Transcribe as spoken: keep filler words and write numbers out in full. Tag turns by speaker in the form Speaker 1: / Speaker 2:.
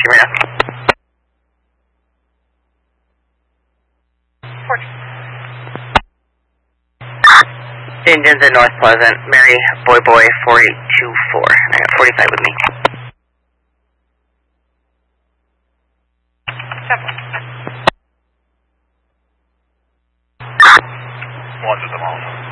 Speaker 1: Taxi right now. Engines at North Pleasant, Mary, Boy Boy, four eight two four. I got forty-five with me.
Speaker 2: Launch at the moment.